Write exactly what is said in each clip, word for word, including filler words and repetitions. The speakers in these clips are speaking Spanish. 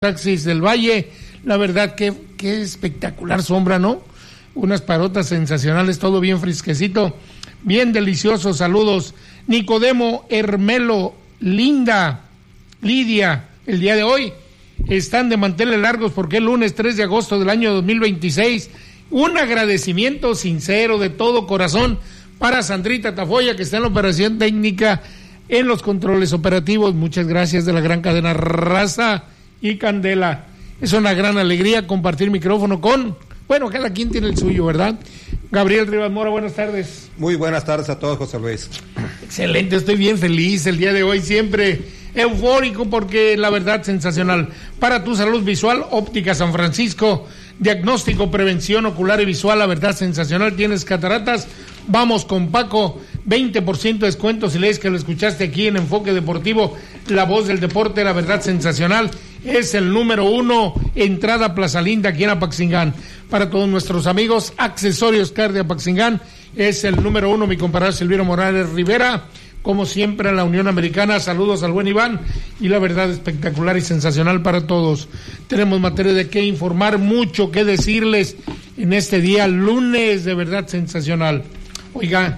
Taxis del Valle, la verdad que, que espectacular sombra, ¿no? Unas parotas sensacionales, todo bien fresquecito, bien delicioso. Saludos, Nicodemo, Hermelo, Linda, Lidia, el día de hoy están de manteles largos porque el lunes tres de agosto del año dos mil veintiséis, un agradecimiento sincero de todo corazón para Sandrita Tafoya, que está en la operación técnica, en los controles operativos. Muchas gracias de la gran cadena Raza y Candela. Es una gran alegría compartir micrófono con, bueno, cada quien tiene el suyo, ¿verdad? Gabriel Rivas Mora, buenas tardes. Muy buenas tardes a todos, José Luis. Excelente, estoy bien feliz el día de hoy, siempre eufórico porque la verdad sensacional. Para tu salud visual, Óptica San Francisco, diagnóstico, prevención ocular y visual, la verdad sensacional. Tienes cataratas, vamos con Paco, veinte por ciento de descuento si lees que lo escuchaste aquí en Enfoque Deportivo, la voz del deporte, la verdad sensacional. Es el número uno, entrada Plaza Linda aquí en Apaxingán. Para todos nuestros amigos, Accesorios Car de Apaxingán, es el número uno, mi compadre Silvino Morales Rivera. Como siempre en la Unión Americana, saludos al buen Iván, y la verdad espectacular y sensacional para todos. Tenemos materia de qué informar, mucho que decirles en este día, lunes, de verdad sensacional. Oiga,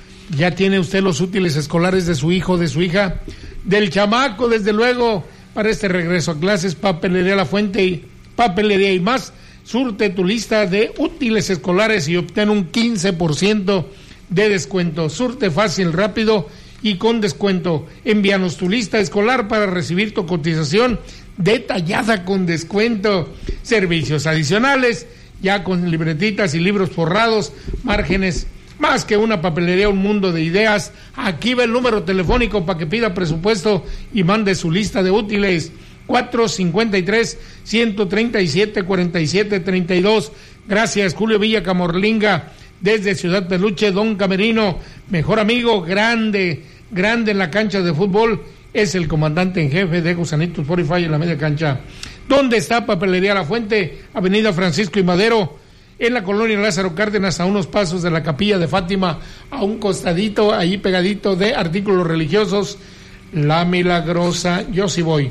ya tiene usted los útiles escolares de su hijo, de su hija, del chamaco, desde luego, para este regreso a clases. Papelería La Fuente y Papelería y más. Surte tu lista de útiles escolares y obtén un quince por ciento de descuento. Surte fácil, rápido y con descuento. Envíanos tu lista escolar para recibir tu cotización detallada con descuento. Servicios adicionales, ya con libretitas y libros forrados, márgenes. Más que una papelería, un mundo de ideas. Aquí va el número telefónico para que pida presupuesto y mande su lista de útiles. cuatro cinco tres, uno tres siete, cuatro siete tres dos. Gracias, Julio Villa Camorlinga, desde Ciudad Peluche. Don Camerino, mejor amigo, grande, grande en la cancha de fútbol. Es el comandante en jefe de Gusanitos Spotify en la media cancha. ¿Dónde está Papelería La Fuente? Avenida Francisco y Madero, en la colonia Lázaro Cárdenas, a unos pasos de la Capilla de Fátima, a un costadito, ahí pegadito de artículos religiosos, La Milagrosa. Yo sí voy.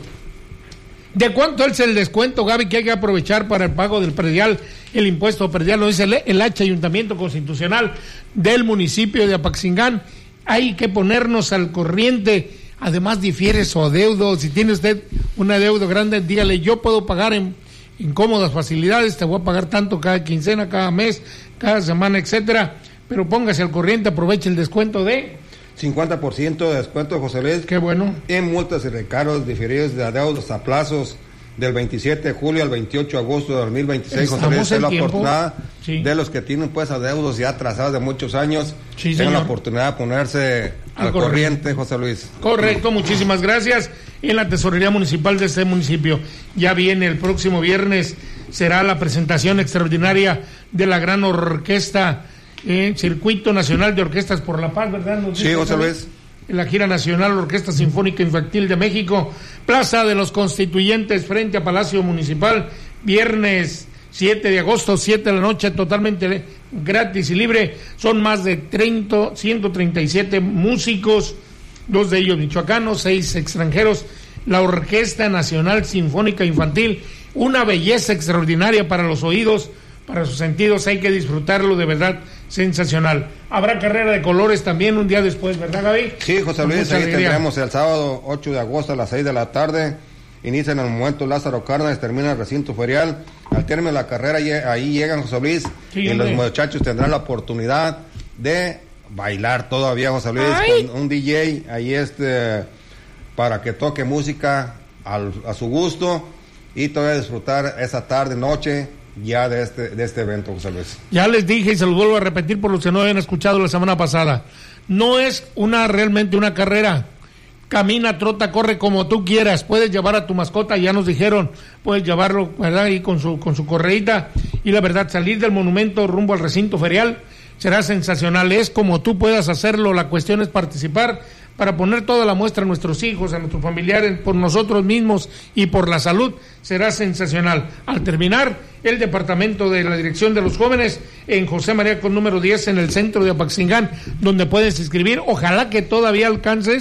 ¿De cuánto es el descuento, Gaby, que hay que aprovechar para el pago del predial, el impuesto predial? Lo dice el, el H Ayuntamiento Constitucional del municipio de Apaxingán. Hay que ponernos al corriente. Además, difiere su adeudo. Si tiene usted un adeudo grande, dígale, yo puedo pagar en en cómodas facilidades, te voy a pagar tanto cada quincena, cada mes, cada semana, etcétera, pero póngase al corriente, aproveche el descuento de cincuenta por ciento de descuento, José Luis. Qué bueno. En multas y recargos diferidos de adeudos a plazos del veintisiete de julio al veintiocho de agosto de dos mil veintiséis. Estamos José Luis, es la tiempo. oportunidad Sí. de los que tienen pues adeudos ya atrasados de muchos años, Sí, tengan la señor. oportunidad de ponerse al, Al corriente, José Luis. Correcto, muchísimas gracias. En la Tesorería Municipal de este municipio. Ya viene el próximo viernes, será la presentación extraordinaria de la gran orquesta, eh, Circuito Nacional de Orquestas por la Paz, ¿verdad? ¿No? Sí, José Luis. En la gira nacional Orquesta Sinfónica Infantil de México, Plaza de los Constituyentes, frente a Palacio Municipal, viernes siete de agosto, siete de la noche, totalmente gratis y libre. Son más de treinta, ciento treinta y siete músicos, dos de ellos michoacanos, seis extranjeros. La Orquesta Nacional Sinfónica Infantil, una belleza extraordinaria para los oídos, para sus sentidos, hay que disfrutarlo, de verdad sensacional. Habrá carrera de colores también un día después, ¿verdad, Gaby? Sí, José Con Luis, mucha ahí alegría. tendremos el sábado ocho de agosto a las seis de la tarde. Inicia en el momento Lázaro Cárdenas, termina el recinto ferial. Al término de la carrera, ahí llegan, José Luis, Sí, y hombre. los muchachos tendrán la oportunidad de bailar todavía, José Luis, Ay. con un D J ahí este para que toque música al, a su gusto y todavía disfrutar esa tarde, noche ya de este de este evento, José Luis. Ya les dije y se los vuelvo a repetir por los que no habían escuchado la semana pasada. No es una realmente una carrera. Camina, trota, corre como tú quieras. Puedes llevar a tu mascota, ya nos dijeron, puedes llevarlo, ¿verdad? Y con su con su correíta. Y la verdad, salir del monumento rumbo al recinto ferial será sensacional. Es como tú puedas hacerlo. La cuestión es participar para poner toda la muestra a nuestros hijos, a nuestros familiares, por nosotros mismos y por la salud. Será sensacional. Al terminar, el departamento de la Dirección de los Jóvenes en José María con número diez en el centro de Apaxingán, donde puedes inscribir. Ojalá que todavía alcances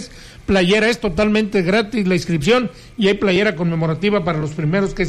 playera, es totalmente gratis la inscripción y hay playera conmemorativa para los primeros que